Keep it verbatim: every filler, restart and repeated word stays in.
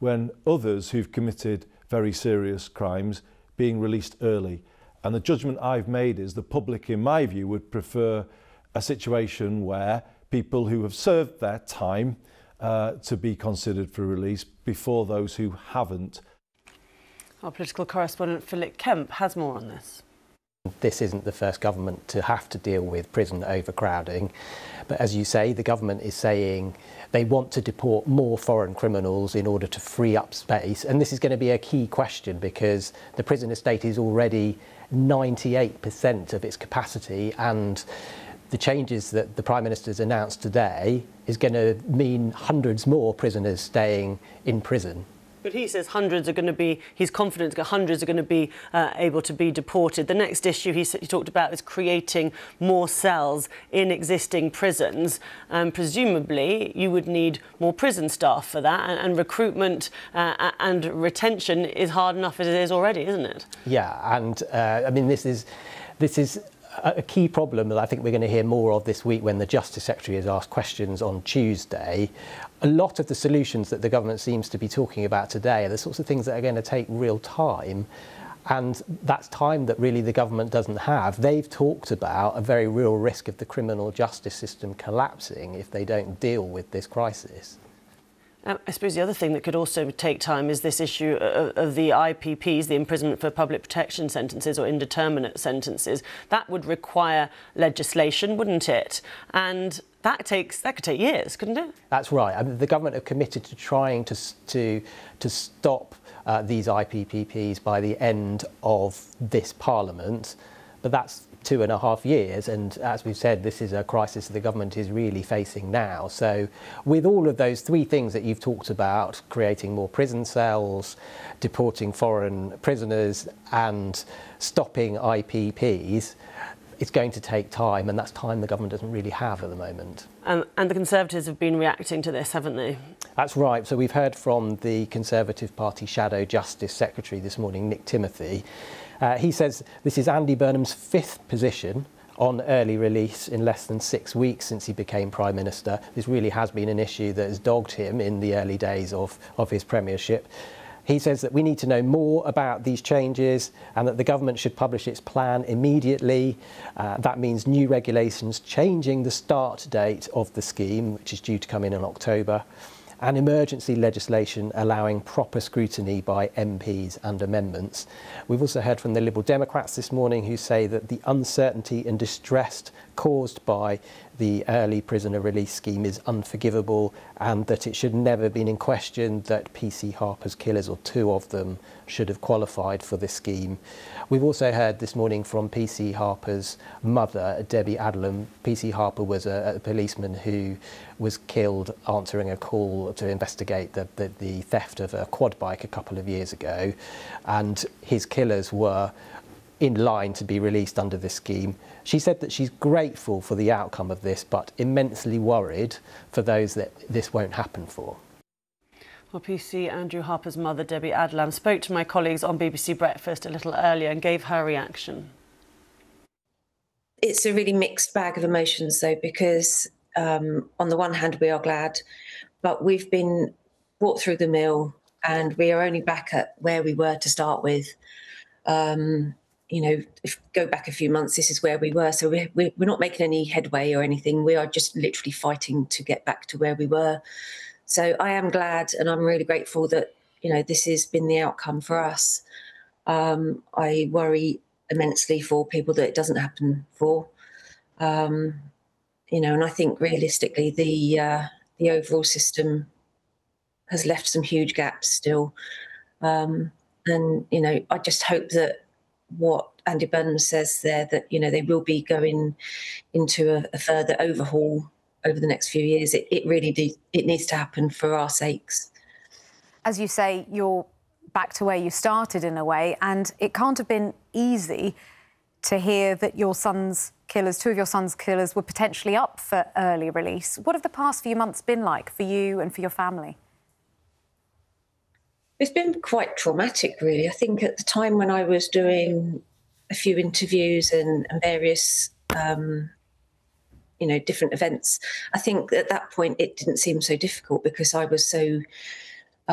when others who've committed very serious crimes being released early. And the judgment I've made is the public, in my view, would prefer a situation where people who have served their time uh, to be considered for release before those who haven't. Our political correspondent Philip Kemp has more on this. This isn't the first government to have to deal with prison overcrowding. But as you say, the government is saying they want to deport more foreign criminals in order to free up space. And this is going to be a key question because the prison estate is already ninety-eight percent of its capacity, and the changes that the Prime Minister's announced today is going to mean hundreds more prisoners staying in prison. But he says hundreds are going to be, he's confident that hundreds are going to be uh, able to be deported. The next issue he, he talked about is creating more cells in existing prisons. Um, presumably, you would need more prison staff for that, and, and recruitment uh, and retention is hard enough as it is already, isn't it? Yeah, and uh, I mean, this is, this is a key problem that I think we're going to hear more of this week when the Justice Secretary is asked questions on Tuesday. A lot of the solutions that the government seems to be talking about today are the sorts of things that are going to take real time, and that's time that really the government doesn't have. They've talked about a very real risk of the criminal justice system collapsing if they don't deal with this crisis. Um, I suppose the other thing that could also take time is this issue of, of the I P Ps, the imprisonment for public protection sentences or indeterminate sentences. That would require legislation, wouldn't it? And that takes that could take years, couldn't it? That's right. I mean, the government have committed to trying to to to stop uh, these I P P Ps by the end of this Parliament, but that's two and a half years, and as we've said, this is a crisis that the government is really facing now. So with all of those three things that you've talked about, creating more prison cells, deporting foreign prisoners and stopping I P Ps, it's going to take time, and that's time the government doesn't really have at the moment. Um, and the Conservatives have been reacting to this, haven't they? That's right. So we've heard from the Conservative Party Shadow Justice Secretary this morning, Nick Timothy. Uh, he says this is Andy Burnham's fifth position on early release in less than six weeks since he became Prime Minister. This really has been an issue that has dogged him in the early days of, of his premiership. He says that we need to know more about these changes and that the government should publish its plan immediately. Uh, that means new regulations changing the start date of the scheme, which is due to come in in October, and emergency legislation allowing proper scrutiny by M Ps and amendments. We've also heard from the Liberal Democrats this morning who say that the uncertainty and distress caused by the early prisoner release scheme is unforgivable, and that it should never have been in question that P C Harper's killers, or two of them, should have qualified for this scheme. We've also heard this morning from P C Harper's mother, Debbie Adlam. P C Harper was a, a policeman who was killed answering a call to investigate the, the, the theft of a quad bike a couple of years ago, and his killers were in line to be released under this scheme. She said that she's grateful for the outcome of this, but immensely worried for those that this won't happen for. Well, P C Andrew Harper's mother, Debbie Adlam, spoke to my colleagues on B B C Breakfast a little earlier and gave her reaction. It's a really mixed bag of emotions, though, because um, on the one hand, we are glad, but we've been brought through the mill and we are only back at where we were to start with. Um, you know, if go back a few months, this is where we were. So we're, we're not making any headway or anything. We are just literally fighting to get back to where we were. So I am glad, and I'm really grateful that, you know, this has been the outcome for us. Um, I worry immensely for people that it doesn't happen for. Um, you know, and I think realistically the uh, the overall system has left some huge gaps still. Um, and, you know, I just hope that what Andy Burnham says there, that, you know, they will be going into a, a further overhaul over the next few years. It, it really do, it needs to happen for our sakes. As you say, you're back to where you started in a way, and it can't have been easy to hear that your son's killers, two of your son's killers, were potentially up for early release. What have the past few months been like for you and for your family? It's been quite traumatic, really. I think at the time when I was doing a few interviews and, and various, um, you know, different events, I think at that point it didn't seem so difficult because I was so